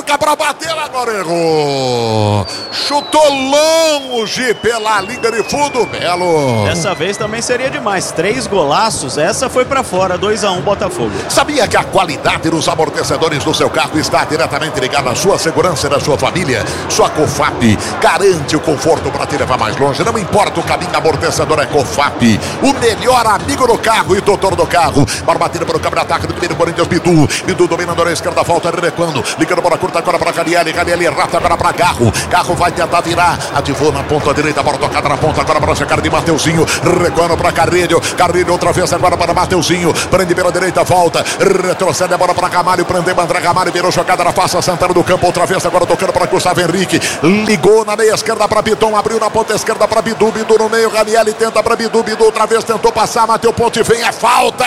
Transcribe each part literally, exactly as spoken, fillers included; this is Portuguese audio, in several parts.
toca pra bater, agora errou. Chutou longe pela linha de fundo, Belo. Dessa vez também seria demais. Três golaços, essa foi pra fora, dois a um Botafogo. Sabia que a qualidade dos amortecedores do seu carro está diretamente ligada à sua segurança e da sua família? Sua Cofap garante o conforto para te levar mais longe. Não importa o caminho, amortecedor é Cofap, o melhor amigo do carro e doutor do carro. Para bater para o câmbio de ataque do time do Corinthians, Bidu. Bidu dominando a esquerda, volta recuando, ligando para a curta agora para Caniele. Caniele rata agora para Garro. Garro vai tentar virar, ativou na ponta direita, bola tocada na ponta agora para chegar de Mateuzinho, recuando para Carrilho. Carrilho outra vez agora para Mateuzinho, prende pela direita, volta, retrocede a bola para Camalho, prende André Camalho, virou jogada na face Santana do campo, outra vez agora tocando para Gustavo Henrique, ligou na meia esquerda para Piton, abriu na ponta esquerda para Bidu, Bidu no meio, Ranieri tenta para Bidu, Bidu outra vez tentou passar, Mateu Ponte vem, é falta,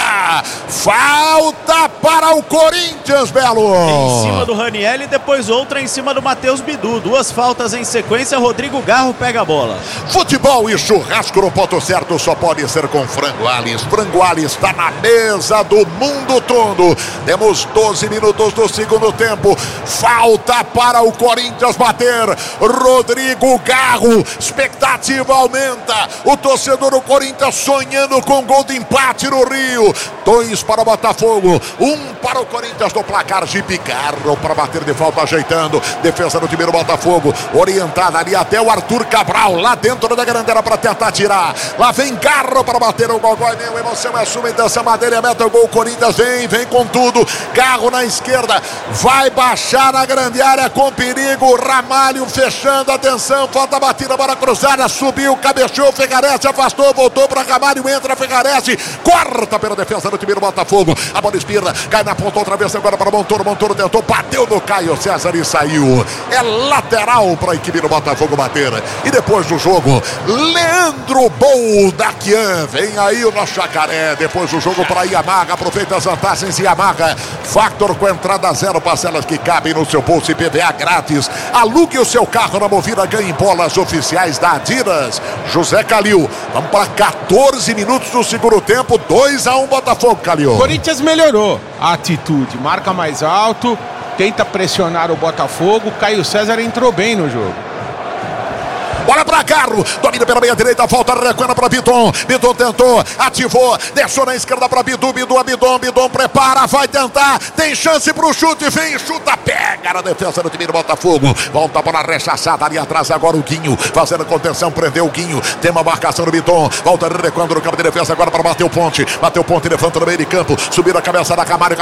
falta para o Corinthians, Belo. Em cima do Ranieri, depois outra em cima do Matheus Bidu, duas faltas em sequência, Rodrigo Garro pega a bola. Futebol e churrasco no ponto certo só pode ser com Frango Alves. Frango Alves está na mesa do mundo todo. Temos doze minutos do segundo tempo. Falta para o Corinthians bater. Rodrigo Garro. Expectativa aumenta. O torcedor do Corinthians sonhando com gol de empate no Rio. Dois para o Botafogo. Um para o Corinthians no placar. Gipe Garro para bater de falta, ajeitando. Defesa do time do Botafogo. Orientada ali até o Arthur Cabral. Lá dentro da grandeira para tentar tirar. Lá vem Garro para bater o gol. Meu, emoção é sua, intenção madeira, meta o gol. Corinthians vem, vem com tudo. Garro na esquerda. Vai baixar na grande área com perigo. Ramalho fechando, atenção. Falta batida, bola cruzada. Subiu, cabeceou. Ferrarese afastou, voltou para Ramalho. Entra Ferrarese. Corta pela defesa do time do Botafogo. A bola espirra, cai na ponta outra vez agora para Montoro. Montoro tentou, bateu no Caio César e saiu. É lateral para a equipe do Botafogo bater. E depois do jogo, Leandro Boldaquian. Vem aí o nosso Jacaré. Depois do jogo para Yamaha. Aproveita as vantagens Yamaha. Factor com entrada zero, parcelas que cabem no seu bolso e P V A grátis. Alugue o seu carro na Movida, ganhe bolas oficiais da Adidas. José Calil. Vamos para quatorze minutos do segundo tempo. dois a um Botafogo, Calil. Corinthians melhorou a atitude. Marca mais alto. Tenta pressionar o Botafogo. Caio César entrou bem no jogo. Bola para Garro, domina pela meia direita, falta recuando para Bidon. Bidon tentou, ativou, deixou na esquerda para Bidu, Bidu, Abidon, Bidon prepara, vai tentar, tem chance pro chute, vem, chuta, pega na defesa do time do Botafogo. Volta a bola rechaçada ali atrás, agora o Guinho, fazendo contenção, prendeu o Guinho, tem uma marcação do Bidon, volta recuando no campo de defesa agora para bater o Ponte, bateu o Ponte, levanta no meio de campo, subiu a cabeça da Camargo,